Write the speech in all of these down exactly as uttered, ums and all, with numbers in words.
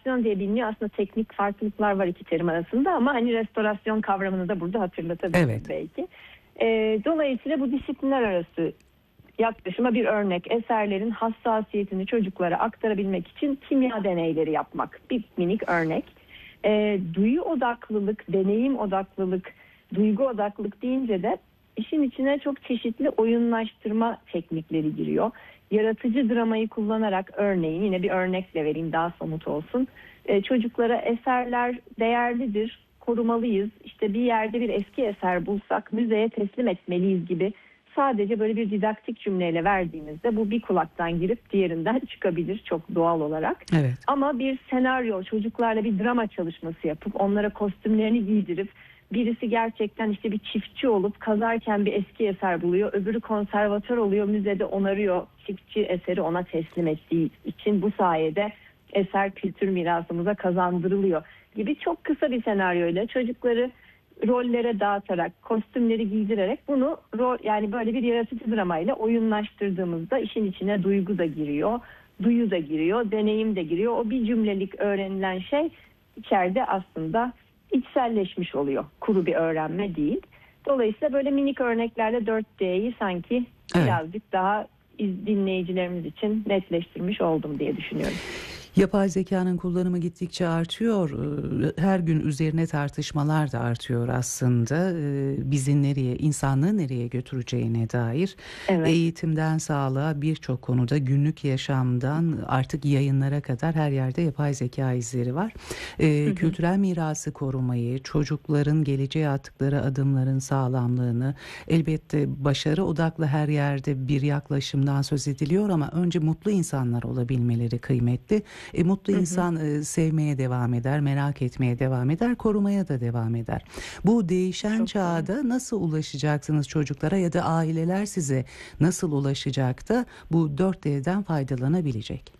restorasyon diye biliniyor. Aslında teknik farklılıklar var iki terim arasında ama hani restorasyon kavramını da burada hatırlatabiliriz Evet. belki. E, dolayısıyla bu disiplinler arası yaklaşıma bir örnek, eserlerin hassasiyetini çocuklara aktarabilmek için kimya deneyleri yapmak. Bir minik örnek. E, duyu odaklılık, deneyim odaklılık, duygu odaklılık deyince de işin içine çok çeşitli oyunlaştırma teknikleri giriyor. Yaratıcı dramayı kullanarak, örneğin yine bir örnekle vereyim daha somut olsun. E, çocuklara eserler değerlidir, korumalıyız. İşte bir yerde bir eski eser bulsak müzeye teslim etmeliyiz gibi sadece böyle bir didaktik cümleyle verdiğimizde bu bir kulaktan girip diğerinden çıkabilir çok doğal olarak. Evet. Ama bir senaryo, çocuklarla bir drama çalışması yapıp onlara kostümlerini giydirip birisi gerçekten işte bir çiftçi olup kazarken bir eski eser buluyor. Öbürü konservatör oluyor, müzede onarıyor. Çiftçi eseri ona teslim ettiği için bu sayede eser kültür mirasımıza kazandırılıyor gibi çok kısa bir senaryoyla çocukları rollere dağıtarak, kostümleri giydirerek bunu rol, yani böyle bir yaratıcı dramayla oyunlaştırdığımızda işin içine duygu da giriyor, duyu da giriyor, deneyim de giriyor. O bir cümlelik öğrenilen şey içeride aslında içselleşmiş oluyor. Kuru bir öğrenme değil. Dolayısıyla böyle minik örneklerle dört D'yi sanki evet. birazcık daha dinleyicilerimiz için netleştirmiş oldum diye düşünüyorum. Yapay zekanın kullanımı gittikçe artıyor. Her gün üzerine tartışmalar da artıyor aslında. Bizi nereye, insanlığı nereye götüreceğine dair. Evet. Eğitimden sağlığa birçok konuda, günlük yaşamdan artık yayınlara kadar her yerde yapay zeka izleri var. Hı hı. Kültürel mirası korumayı, çocukların geleceğe attıkları adımların sağlamlığını, elbette başarı odaklı her yerde bir yaklaşımdan söz ediliyor ama önce mutlu insanlar olabilmeleri kıymetli. E, mutlu insan e, sevmeye devam eder, merak etmeye devam eder, korumaya da devam eder. Bu değişen Çok çağda iyi. Nasıl ulaşacaksınız çocuklara ya da aileler size nasıl ulaşacak da bu dört D'den faydalanabilecek?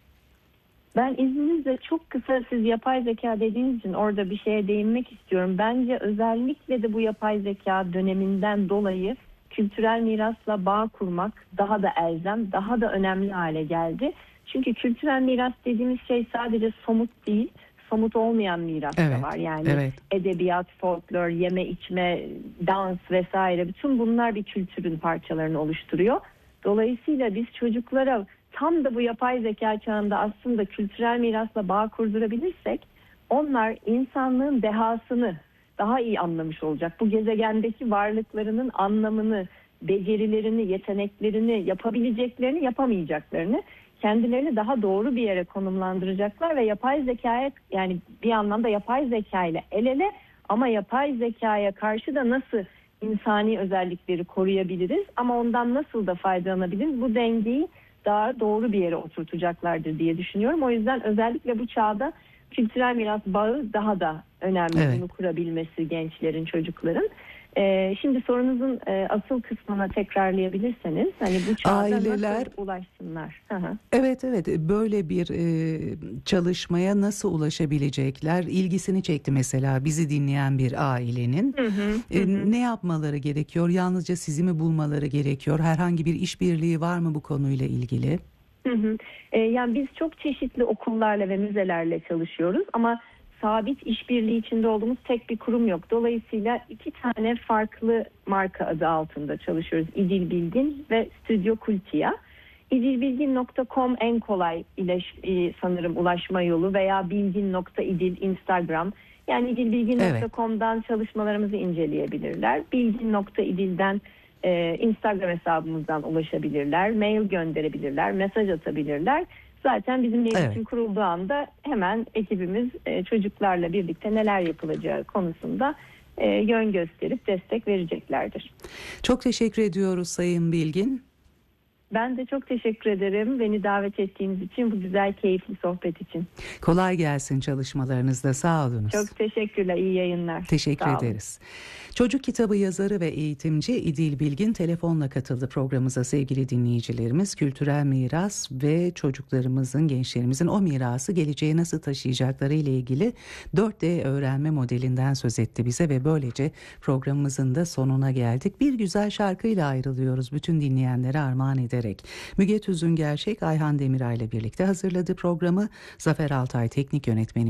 Ben izninizle çok kısa, siz yapay zeka dediğiniz için orada bir şeye değinmek istiyorum. Bence özellikle de bu yapay zeka döneminden dolayı kültürel mirasla bağ kurmak daha da elzem, daha da önemli hale geldi. Çünkü kültürel miras dediğimiz şey sadece somut değil, somut olmayan miras evet, da var. Yani evet. edebiyat, folklor, yeme içme, dans vesaire, bütün bunlar bir kültürün parçalarını oluşturuyor. Dolayısıyla biz çocuklara tam da bu yapay zeka çağında aslında kültürel mirasla bağ kurdurabilirsek onlar insanlığın dehasını daha iyi anlamış olacak. Bu gezegendeki varlıklarının anlamını, becerilerini, yeteneklerini, yapabileceklerini, yapamayacaklarını, kendilerini daha doğru bir yere konumlandıracaklar ve yapay zekaya, yani bir anlamda yapay zeka ile el ele ama yapay zekaya karşı da nasıl insani özellikleri koruyabiliriz ama ondan nasıl da faydalanabiliriz, bu dengeyi daha doğru bir yere oturtacaklardır diye düşünüyorum. O yüzden özellikle bu çağda kültürel miras bağı daha da önemli, evet. Bunu kurabilmesi gençlerin, çocukların. Ee, şimdi sorunuzun e, asıl kısmına tekrarlayabilirseniz, hani bu çağda aileler nasıl ulaşsınlar? Hı-hı. Evet evet, böyle bir e, çalışmaya nasıl ulaşabilecekler? İlgisini çekti mesela bizi dinleyen bir ailenin. Hı hı, e, hı. Ne yapmaları gerekiyor? Yalnızca sizi mi bulmaları gerekiyor? Herhangi bir işbirliği var mı bu konuyla ilgili? Hı hı. E, yani biz çok çeşitli okullarla ve müzelerle çalışıyoruz ama sabit işbirliği içinde olduğumuz tek bir kurum yok. Dolayısıyla iki tane farklı marka adı altında çalışıyoruz. İdil Bilgin ve Stüdyo Kultia. idilbilgin nokta com en kolay ilaş, sanırım ulaşma yolu veya bilgin nokta idil Instagram. Yani idilbilgin nokta com'dan evet. çalışmalarımızı inceleyebilirler. bilgin nokta idil'den e, Instagram hesabımızdan ulaşabilirler. Mail gönderebilirler, mesaj atabilirler. Zaten bizim iletişim evet. kurulduğu anda hemen ekibimiz e, çocuklarla birlikte neler yapılacağı konusunda e, yön gösterip destek vereceklerdir. Çok teşekkür ediyoruz Sayın Bilgin. Ben de çok teşekkür ederim beni davet ettiğiniz için, bu güzel keyifli sohbet için. Kolay gelsin çalışmalarınızda, sağ olunuz. Çok teşekkürler, iyi yayınlar. Teşekkür ederiz. Çocuk kitabı yazarı ve eğitimci İdil Bilgin telefonla katıldı programımıza sevgili dinleyicilerimiz. Kültürel miras ve çocuklarımızın, gençlerimizin o mirası geleceğe nasıl taşıyacakları ile ilgili dört D öğrenme modelinden söz etti bize ve böylece programımızın da sonuna geldik. Bir güzel şarkıyla ayrılıyoruz bütün dinleyenlere armağan ederek. Müge Tüzün Gerçek, Ayhan Demiray ile birlikte hazırladı programı. Zafer Altay teknik yönetmeni.